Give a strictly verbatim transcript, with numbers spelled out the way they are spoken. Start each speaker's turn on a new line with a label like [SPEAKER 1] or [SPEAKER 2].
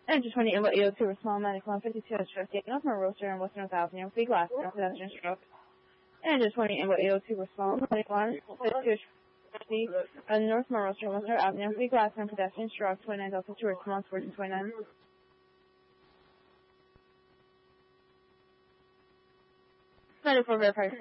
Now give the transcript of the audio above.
[SPEAKER 1] Engine twenty input E O two small medical one fifty-two stroke taken off from roaster and Western Thousand Young Free Glass and pedestrian stroke. Engine twenty input E O two small medical one fifty-two and North Roaster Western Avenue Free Glass and pedestrian stroke twenty-nine Delta two response fourteen twenty-nine. Medical verified.